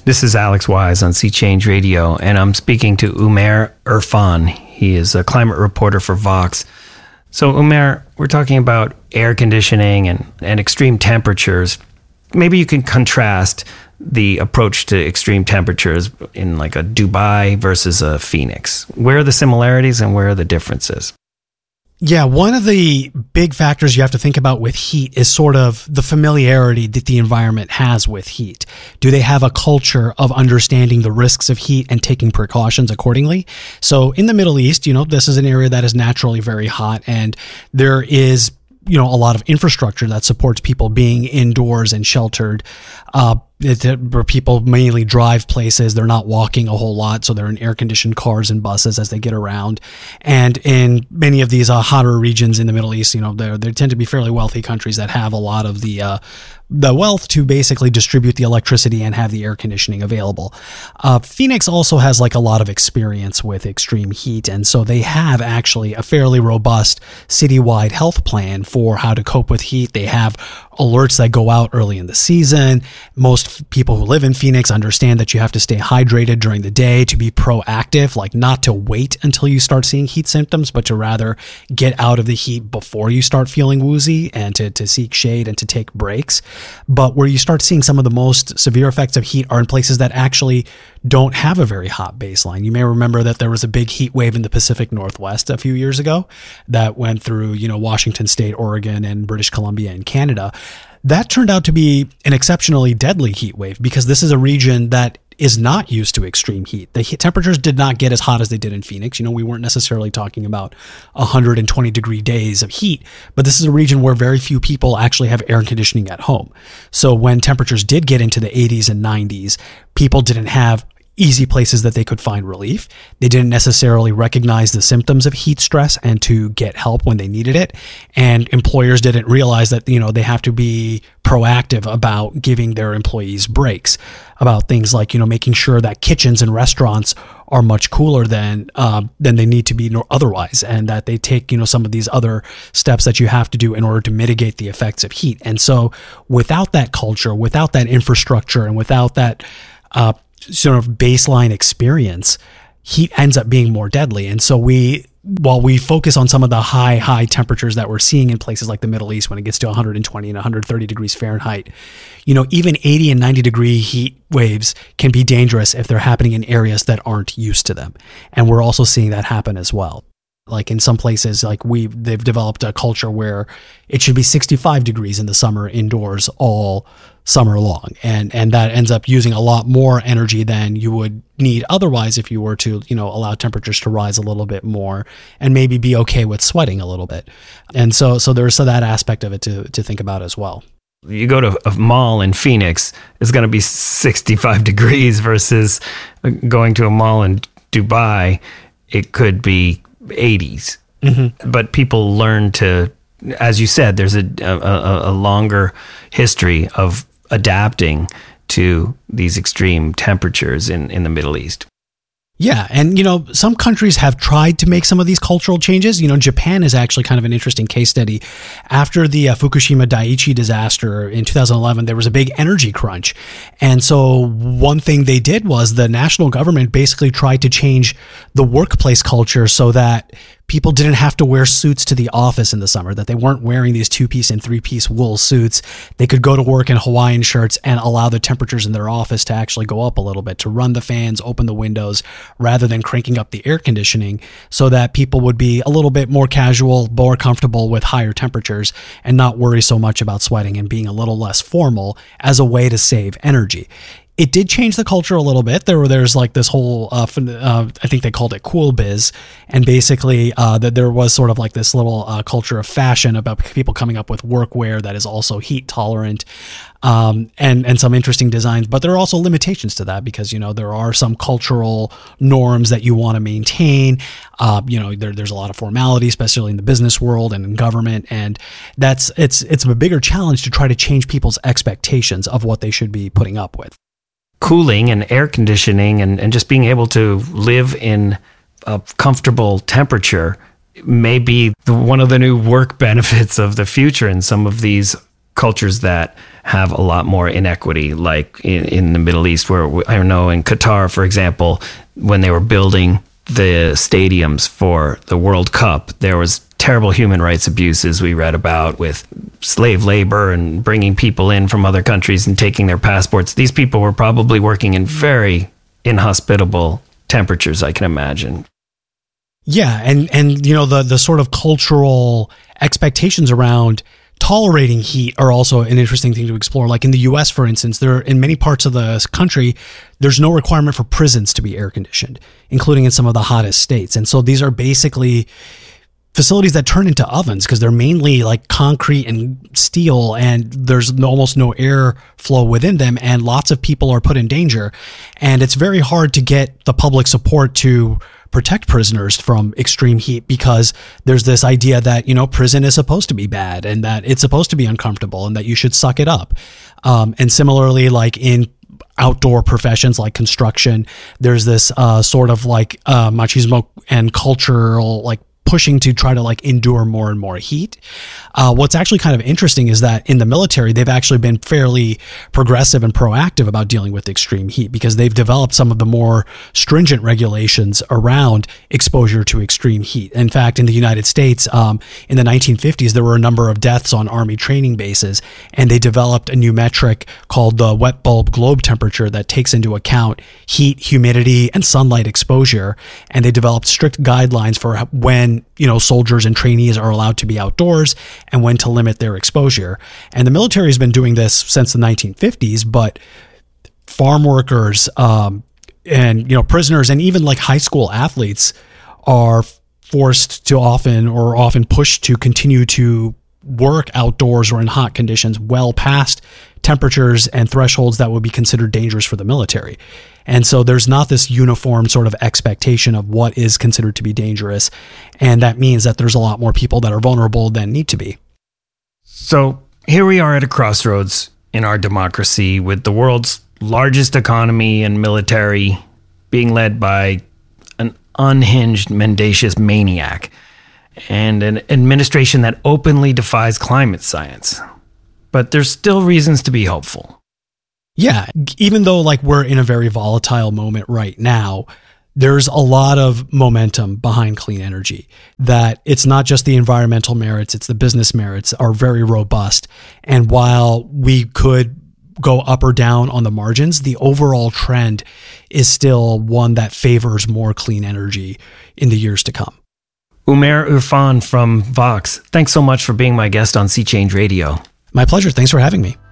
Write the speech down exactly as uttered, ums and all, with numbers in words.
This is Alex Wise on Sea Change Radio, and I'm speaking to Umair Irfan. He is a climate reporter for Vox. So, Umair, we're talking about air conditioning and, and extreme temperatures. Maybe you can contrast the approach to extreme temperatures in like a Dubai versus a Phoenix. Where are the similarities and where are the differences? Yeah, one of the big factors you have to think about with heat is sort of the familiarity that the environment has with heat. Do they have a culture of understanding the risks of heat and taking precautions accordingly? So in the Middle East, you know, this is an area that is naturally very hot, and there is, you know, a lot of infrastructure that supports people being indoors and sheltered. Uh, it, where people mainly drive places, they're not walking a whole lot, so they're in air-conditioned cars and buses as they get around. And in many of these uh, hotter regions in the Middle East, you know, they they tend to be fairly wealthy countries that have a lot of the uh, the wealth to basically distribute the electricity and have the air conditioning available. Uh, Phoenix also has like a lot of experience with extreme heat, and so they have actually a fairly robust citywide health plan for how to cope with heat. They have alerts that go out early in the season. Most people who live in Phoenix understand that you have to stay hydrated during the day, to be proactive, like not to wait until you start seeing heat symptoms, but to rather get out of the heat before you start feeling woozy, and to, to seek shade and to take breaks. But where you start seeing some of the most severe effects of heat are in places that actually don't have a very hot baseline. You may remember that there was a big heat wave in the Pacific Northwest a few years ago that went through, you know, Washington State, Oregon, and British Columbia and Canada. That turned out to be an exceptionally deadly heat wave because this is a region that is not used to extreme heat. The heat temperatures did not get as hot as they did in Phoenix. You know, we weren't necessarily talking about one hundred twenty degree days of heat, but this is a region where very few people actually have air conditioning at home. So when temperatures did get into the eighties and nineties, people didn't have easy places that they could find relief. They didn't necessarily recognize the symptoms of heat stress and to get help when they needed it. And employers didn't realize that, you know, they have to be proactive about giving their employees breaks, about things like, you know, making sure that kitchens and restaurants are much cooler than uh, than they need to be otherwise, and that they take, you know, some of these other steps that you have to do in order to mitigate the effects of heat. And so without that culture, without that infrastructure, and without that uh, sort of baseline experience, heat ends up being more deadly. And so we, while we focus on some of the high, high temperatures that we're seeing in places like the Middle East when it gets to one hundred twenty and one hundred thirty degrees Fahrenheit, you know, even eighty and ninety degree heat waves can be dangerous if they're happening in areas that aren't used to them. And we're also seeing that happen as well. Like in some places, like we, they've developed a culture where it should be sixty-five degrees in the summer indoors all summer long. And, and that ends up using a lot more energy than you would need otherwise if you were to, you know, allow temperatures to rise a little bit more and maybe be okay with sweating a little bit. And so, so there's so that aspect of it to, to think about as well. You go to a mall in Phoenix, it's going to be sixty-five degrees versus going to a mall in Dubai, it could be eighties. Mm-hmm. But people learn to, as you said, there's a, a, a longer history of adapting to these extreme temperatures in, in the Middle East. Yeah. And, you know, some countries have tried to make some of these cultural changes. You know, Japan is actually kind of an interesting case study. After the uh, Fukushima Daiichi disaster in two thousand eleven, there was a big energy crunch. And so one thing they did was the national government basically tried to change the workplace culture so that people didn't have to wear suits to the office in the summer, that they weren't wearing these two-piece and three-piece wool suits. They could go to work in Hawaiian shirts and allow the temperatures in their office to actually go up a little bit, to run the fans, open the windows, rather than cranking up the air conditioning, so that people would be a little bit more casual, more comfortable with higher temperatures, and not worry so much about sweating and being a little less formal as a way to save energy. It did change the culture a little bit. There were there's like this whole uh, uh, I think they called it cool biz, and basically uh, that there was sort of like this little uh, culture of fashion about people coming up with workwear that is also heat tolerant, um, and and some interesting designs. But there are also limitations to that because, you know, there are some cultural norms that you want to maintain. Uh, you know, there, there's a lot of formality, especially in the business world and in government, and that's it's it's a bigger challenge to try to change people's expectations of what they should be putting up with. Cooling and air conditioning and, and just being able to live in a comfortable temperature may be the, one of the new work benefits of the future in some of these cultures that have a lot more inequity, like in, in the Middle East, where, I don't know, in Qatar, for example, when they were building the stadiums for the World Cup, there was terrible human rights abuses we read about with slave labor and bringing people in from other countries and taking their passports. These people were probably working in very inhospitable temperatures, I can imagine. Yeah, and and you know the the sort of cultural expectations around tolerating heat are also an interesting thing to explore. Like in the U S, for instance, there in many parts of the country, there's no requirement for prisons to be air conditioned, including in some of the hottest states. And so these are basically facilities that turn into ovens because they're mainly like concrete and steel, and there's almost no air flow within them, and lots of people are put in danger. And it's very hard to get the public support to protect prisoners from extreme heat because there's this idea that, you know, prison is supposed to be bad and that it's supposed to be uncomfortable and that you should suck it up. Um, and similarly, like in outdoor professions like construction, there's this uh, sort of like uh, machismo and cultural like pushing to try to like endure more and more heat. Uh, what's actually kind of interesting is that in the military, they've actually been fairly progressive and proactive about dealing with extreme heat because they've developed some of the more stringent regulations around exposure to extreme heat. In fact, in the United States, um, in the nineteen fifties, there were a number of deaths on Army training bases, and they developed a new metric called the wet bulb globe temperature that takes into account heat, humidity, and sunlight exposure. And they developed strict guidelines for when, you know, soldiers and trainees are allowed to be outdoors and when to limit their exposure. And the military has been doing this since the nineteen fifties, but farm workers, um, and, you know, prisoners and even like high school athletes are forced to often or often pushed to continue to work outdoors or in hot conditions well past temperatures and thresholds that would be considered dangerous for the military. And so there's not this uniform sort of expectation of what is considered to be dangerous. And that means that there's a lot more people that are vulnerable than need to be. So here we are at a crossroads in our democracy with the world's largest economy and military being led by an unhinged, mendacious maniac and an administration that openly defies climate science. But there's still reasons to be hopeful. Yeah, even though like we're in a very volatile moment right now, there's a lot of momentum behind clean energy, that it's not just the environmental merits, it's the business merits are very robust. And while we could go up or down on the margins, the overall trend is still one that favors more clean energy in the years to come. Umair Irfan from Vox, thanks so much for being my guest on Sea Change Radio. My pleasure. Thanks for having me.